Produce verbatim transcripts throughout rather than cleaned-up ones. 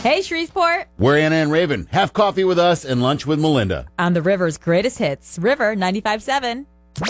Hey, Shreveport. We're Anna and Raven. Have coffee with us and lunch with Melinda. On the River's greatest hits. River ninety-five point seven.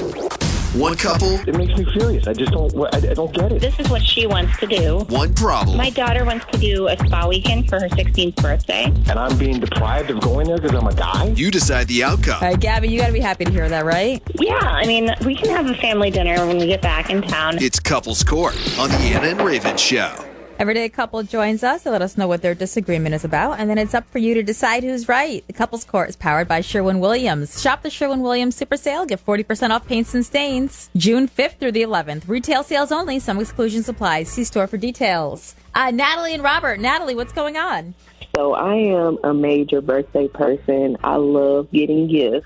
One couple. It makes me furious. I just don't, I, I don't get it. This is what she wants to do. One problem. My daughter wants to do a spa weekend for her sixteenth birthday. And I'm being deprived of going there because I'm a guy? You decide the outcome. All right, Gabby, you got to be happy to hear that, right? Yeah, I mean, we can have a family dinner when we get back in town. It's Couples Court on the Anna and Raven Show. Everyday couple joins us to let us know what their disagreement is about, and then it's up for you to decide who's right. The Couples Court is powered by Sherwin-Williams. Shop the Sherwin-Williams Super Sale. Get forty percent off paints and stains. June fifth through the eleventh. Retail sales only. Some exclusion supplies. See store for details. Uh, Natalie and Robert. Natalie, what's going on? So I am a major birthday person. I love getting gifts.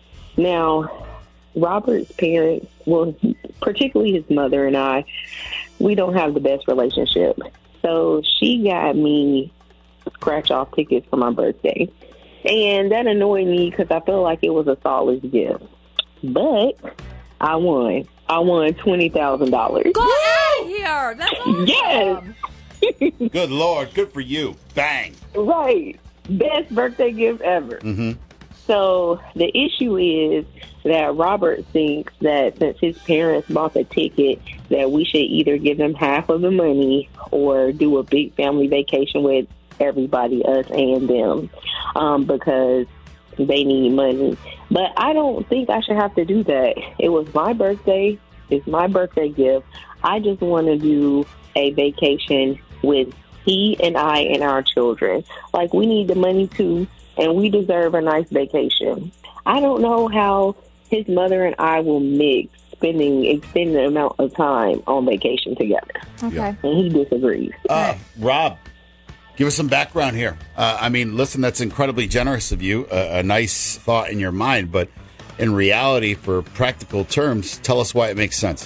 Now, Robert's parents, well, particularly his mother and I, we don't have the best relationship. So she got me scratch-off tickets for my birthday. And that annoyed me because I felt like it was a solid gift. But I won. I won twenty thousand dollars. Go out of here! That's awesome. Yes! Good Lord. Good for you. Bang. Right. Best birthday gift ever. Mm-hmm. So the issue is that Robert thinks that since his parents bought the ticket, that we should either give them half of the money or do a big family vacation with everybody, us and them, um, because they need money. But I don't think I should have to do that. It was my birthday. It's my birthday gift. I just want to do a vacation with he and I and our children. Like, we need the money too, and we deserve a nice vacation. I don't know how his mother and I will mix spending extended amount of time on vacation together. Okay. And he disagrees. Uh, Rob, give us some background here. Uh, I mean, listen, that's incredibly generous of you. Uh, a nice thought in your mind, but in reality, for practical terms, tell us why it makes sense.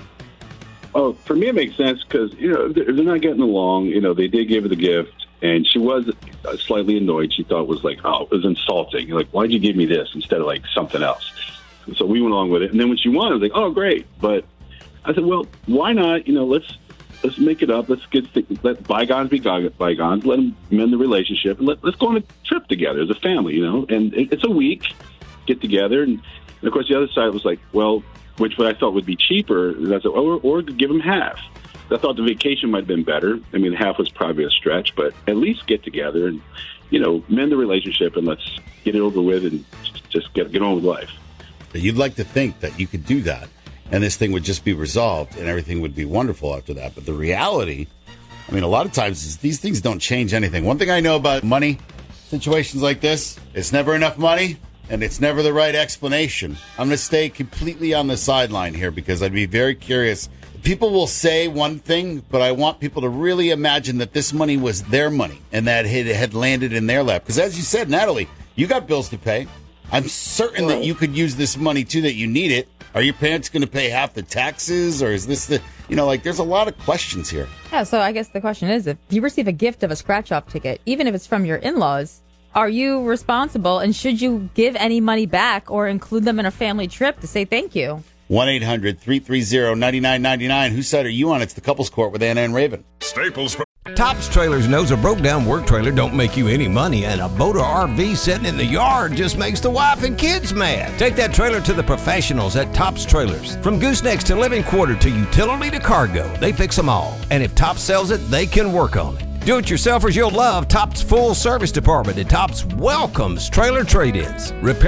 Oh, for me, it makes sense because, you know, they're they're not getting along. You know, they did give her the gift, and she was uh, slightly annoyed. She thought it was like, oh, it was insulting. Like, why'd you give me this instead of, like, something else? So we went along with it. And then when she won, I was like, oh, great. But I said, well, why not? You know, let's let's make it up. Let's get let bygones be bygones. Let them mend the relationship. And let, let's go on a trip together as a family, you know. And it, it's a week, get together. And, and, of course, the other side was like, well, which what I thought would be cheaper. And I said, or, or give them half. I thought the vacation might have been better. I mean, half was probably a stretch, but at least get together and, you know, mend the relationship and let's get it over with and just get get on with life. You'd like to think that you could do that and this thing would just be resolved and everything would be wonderful after that. But the reality, I mean, a lot of times is these things don't change anything. One thing I know about money situations like this, it's never enough money and it's never the right explanation. I'm going to stay completely on the sideline here because I'd be very curious. People will say one thing, but I want people to really imagine that this money was their money and that it had landed in their lap. Because as you said, Natalie, you got bills to pay. I'm certain that you could use this money, too, that you need it. Are your parents going to pay half the taxes? Or is this the, you know, like there's a lot of questions here. Yeah, so I guess the question is, if you receive a gift of a scratch-off ticket, even if it's from your in-laws, are you responsible and should you give any money back or include them in a family trip to say thank you? one eight hundred three three zero nine nine nine nine. Whose side are you on? It's the Couples Court with Anna and Raven. Staples. Tops Trailers knows a broke-down work trailer don't make you any money, and a boat or R V sitting in the yard just makes the wife and kids mad. Take that trailer to the professionals at Tops Trailers. From goosenecks to living quarter to utility to cargo, they fix them all. And if Tops sells it, they can work on it. Do-it-yourselfers you'll love Tops Full Service Department, and Tops welcomes trailer trade-ins. Repair